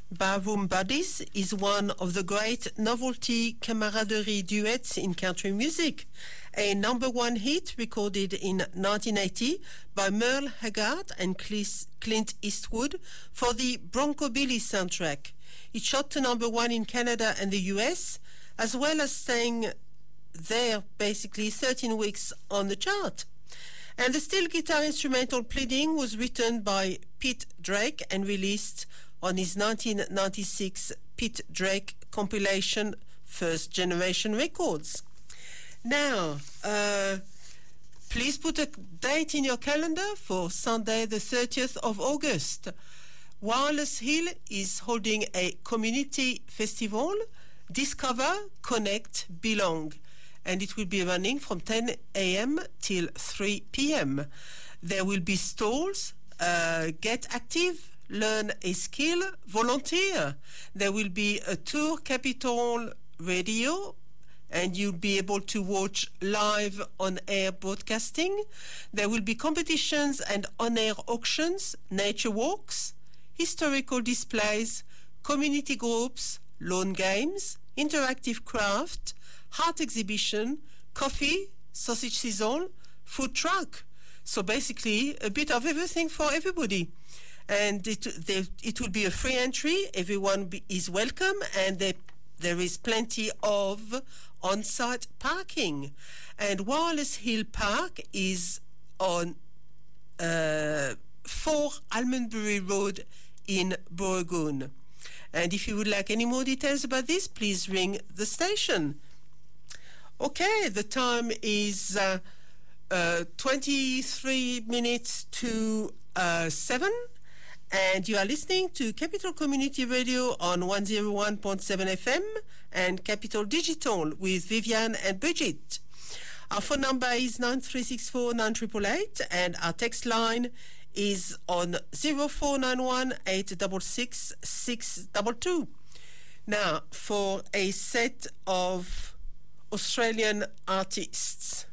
Barroom Buddies is one of the great novelty camaraderie duets in country music, a number 1 hit recorded in 1980 by Merle Haggard and Clint Eastwood for the Bronco Billy soundtrack. It shot to number 1 in Canada and the US, as well as staying there basically 13 weeks on the chart. And the steel guitar instrumental Pleading was written by Pete Drake and released on his 1996 Pete Drake compilation First Generation Records. Now, please put a date in your calendar for Sunday the 30th of August. Wireless Hill is holding a community festival, Discover, Connect, Belong, and it will be running from 10 a.m. till 3 p.m. There will be stalls, get active, learn a skill, volunteer. There will be a tour Capitol Radio, and you'll be able to watch live on-air broadcasting. There will be competitions and on-air auctions, nature walks, historical displays, community groups, lawn games, interactive craft, art exhibition, coffee, sausage sizzle, food truck. So basically, a bit of everything for everybody. And it will be a free entry. Everyone is welcome, and there is plenty of on-site parking. And Wireless Hill Park is on 4 Almondbury Road in Borogoon. And if you would like any more details about this, please ring the station. Okay, the time is 23 minutes to 7. And you are listening to Capital Community Radio on 101.7 FM and Capital Digital with Viviane and Bridget. Our phone number is 9364 9888 and our text line is on 0491 866 622. Now, for a set of Australian artists.